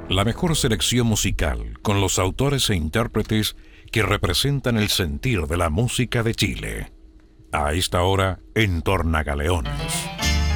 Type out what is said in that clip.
La mejor selección musical con los autores e intérpretes que representan el sentir de la música de Chile. A esta hora en Tornagaleones.